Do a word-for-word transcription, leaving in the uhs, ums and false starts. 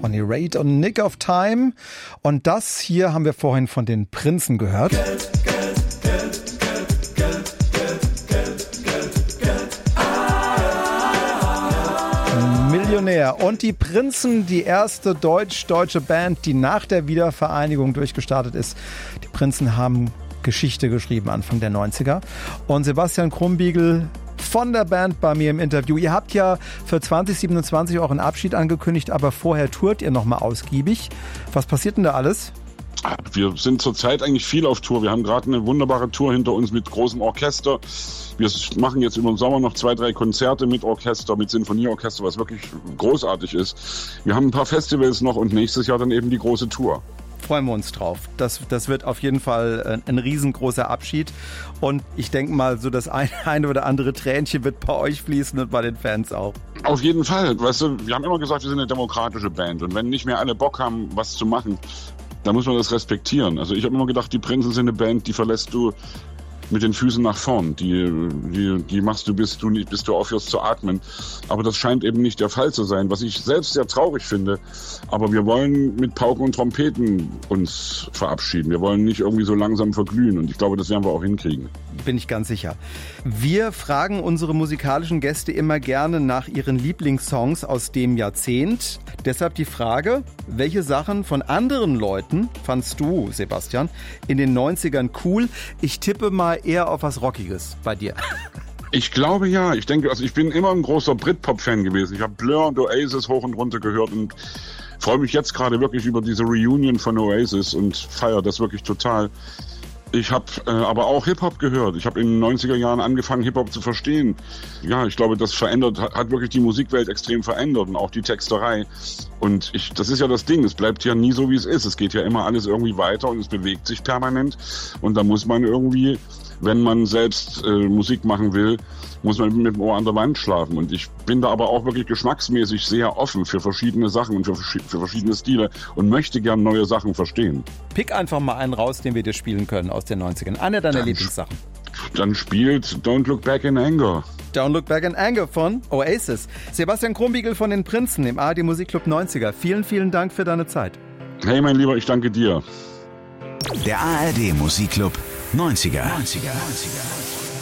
Bonnie Raitt und Nick of Time. Und das hier haben wir vorhin von den Prinzen gehört. Geld, Geld, Geld, Geld, Geld, Geld, Geld, Geld, Geld. Ah. Millionär. Und die Prinzen, die erste deutsch-deutsche Band, die nach der Wiedervereinigung durchgestartet ist. Die Prinzen haben Geschichte geschrieben, Anfang der neunziger. Und Sebastian Krumbiegel von der Band bei mir im Interview. Ihr habt ja für zwanzig siebenundzwanzig euren Abschied angekündigt, aber vorher tourt ihr nochmal ausgiebig. Was passiert denn da alles? Wir sind zurzeit eigentlich viel auf Tour. Wir haben gerade eine wunderbare Tour hinter uns mit großem Orchester. Wir machen jetzt über den Sommer noch zwei, drei Konzerte mit Orchester, mit Sinfonieorchester, was wirklich großartig ist. Wir haben ein paar Festivals noch und nächstes Jahr dann eben die große Tour. Freuen wir uns drauf. Das, das wird auf jeden Fall ein, ein riesengroßer Abschied. Und ich denke mal, so das eine, eine oder andere Tränchen wird bei euch fließen und bei den Fans auch. Auf jeden Fall. Weißt du, wir haben immer gesagt, wir sind eine demokratische Band. Und wenn nicht mehr alle Bock haben, was zu machen, dann muss man das respektieren. Also ich habe immer gedacht, die Prinzen sind eine Band, die verlässt du mit den Füßen nach vorn. Die, die, die machst du, bis du nicht, bis du aufhörst zu atmen. Aber das scheint eben nicht der Fall zu sein, was ich selbst sehr traurig finde. Aber wir wollen mit Pauken und Trompeten uns verabschieden. Wir wollen nicht irgendwie so langsam verglühen. Und ich glaube, das werden wir auch hinkriegen. Bin ich ganz sicher. Wir fragen unsere musikalischen Gäste immer gerne nach ihren Lieblingssongs aus dem Jahrzehnt. Deshalb die Frage, welche Sachen von anderen Leuten fandst du, Sebastian, in den neunzigern cool? Ich tippe mal eher auf was Rockiges bei dir. Ich glaube ja. Ich denke, also ich bin immer ein großer Britpop-Fan gewesen. Ich habe Blur und Oasis hoch und runter gehört und freue mich jetzt gerade wirklich über diese Reunion von Oasis und feiere das wirklich total. Ich habe äh, aber auch Hip-Hop gehört. Ich habe in den neunziger Jahren angefangen, Hip-Hop zu verstehen. Ja, ich glaube, das verändert, hat, hat wirklich die Musikwelt extrem verändert und auch die Texterei. Und ich, das ist ja das Ding, es bleibt ja nie so, wie es ist. Es geht ja immer alles irgendwie weiter und es bewegt sich permanent. Und da muss man irgendwie, wenn man selbst äh, Musik machen will, muss man mit dem Ohr an der Wand schlafen. Und ich bin da aber auch wirklich geschmacksmäßig sehr offen für verschiedene Sachen und für, für verschiedene Stile und möchte gern neue Sachen verstehen. Pick einfach mal einen raus, den wir dir spielen können aus den neunzigern. Eine deiner dann, Lieblingssachen. Dann spielt Don't Look Back in Anger. Don't Look Back in Anger von Oasis. Sebastian Krumbiegel von den Prinzen im A R D Musikclub neunziger. Vielen, vielen Dank für deine Zeit. Hey, mein Lieber, ich danke dir. Der A R D Musikclub neunziger. neunziger. neunziger.